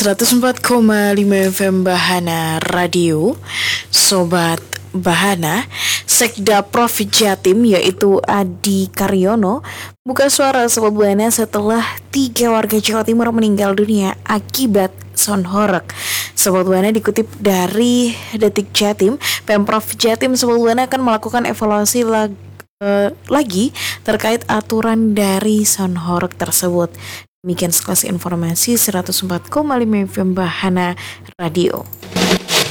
104,5 FM Bahana Radio. Sobat Bahana, Sekda Prof Jatim yaitu Adi Karyono buka suara Sobat Bahana setelah 3 warga Jawa Timur meninggal dunia akibat sound horeg. Sobat Bahana dikutip dari Detik Jatim, Pemprov Jatim Sobat Bahana akan melakukan evaluasi lagi terkait aturan dari sound horeg tersebut. Demikian sekelas informasi 104,5 FM Bahana Radio.